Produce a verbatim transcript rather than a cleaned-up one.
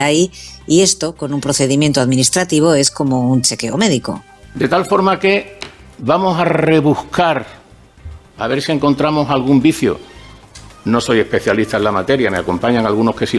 ahí, y esto, con un procedimiento administrativo, es como un chequeo médico. De tal forma que vamos a rebuscar, a ver si encontramos algún vicio. No soy especialista en la materia, me acompañan algunos que sí lo